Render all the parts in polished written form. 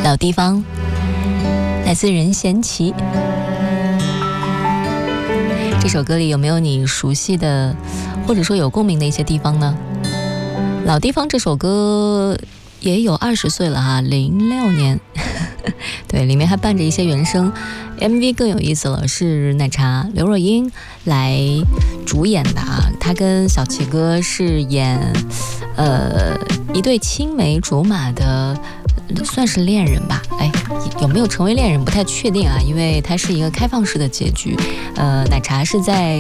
老地方，来自任贤齐。这首歌里有没有你熟悉的或者说有共鸣的一些地方呢？老地方这首歌也有20岁了哈，06年对，里面还伴着一些原声。 MV 更有意思了，是奶茶刘若英来主演的啊，她跟小齐哥是演一对青梅竹马的，算是恋人吧，有没有成为恋人不太确定啊，因为它是一个开放式的结局。奶茶是在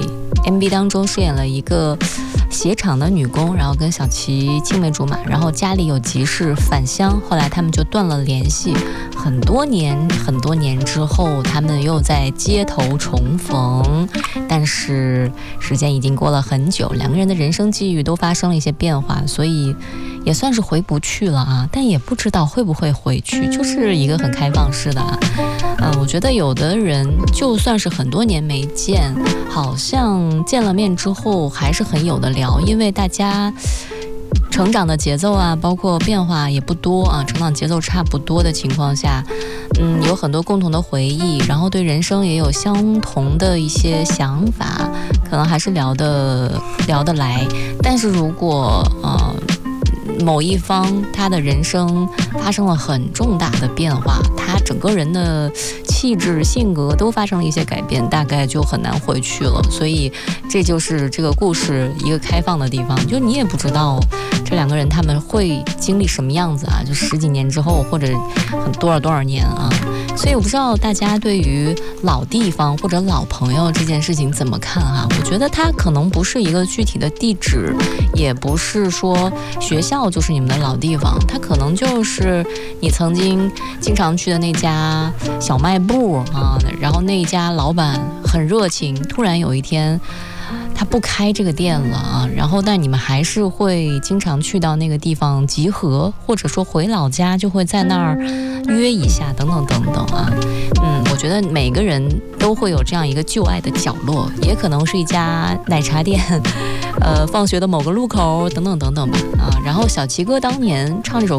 MV 当中饰演了一个鞋厂的女工，然后跟小齐青梅竹马，然后家里有急事返乡，后来他们就断了联系，很多年之后他们又在街头重逢，但是时间已经过了很久，两个人的人生际遇都发生了一些变化，所以也算是回不去了啊，但也不知道会不会回去，就是一个很开放式的啊。我觉得有的人就算是很多年没见，好像见了面之后还是很有的聊，因为大家成长的节奏啊，包括变化也不多啊，成长节奏差不多的情况下，有很多共同的回忆，然后对人生也有相同的一些想法，可能还是聊得来。但是如果某一方他的人生发生了很重大的变化，他整个人的气质性格都发生了一些改变，大概就很难回去了。所以这就是这个故事一个开放的地方，就你也不知道这两个人他们会经历什么样子啊，就10几年之后或者多少年啊。所以我不知道大家对于老地方或者老朋友这件事情怎么看啊。我觉得它可能不是一个具体的地址，也不是说学校就是你们的老地方，它可能就是你曾经经常去的那家小卖部啊，然后那家老板很热情，突然有一天他不开这个店了啊，然后但你们还是会经常去到那个地方集合，或者说回老家就会在那儿约一下等等等等啊。我觉得每个人都会有这样一个旧爱的角落，也可能是一家奶茶店，放学的某个路口等等等等吧啊。然后小齐哥当年唱这首